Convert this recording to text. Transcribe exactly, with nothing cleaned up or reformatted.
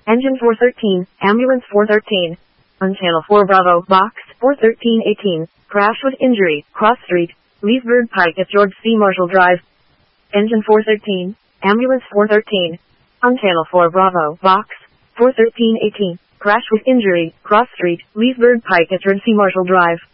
Engine four thirteen, Ambulance four thirteen. On Channel four Bravo, Box four thirteen eighteen. Crash with injury, Cross Street, Leesburg Pike at George C. Marshall Drive. Engine four thirteen, Ambulance four thirteen. On Channel four Bravo, Box four thirteen eighteen. Crash with injury, Cross Street, Leesburg Pike at George C. Marshall Drive.